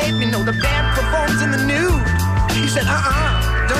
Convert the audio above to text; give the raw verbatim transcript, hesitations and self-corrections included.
tape, you know the band performs in the nude. He said, uh-uh,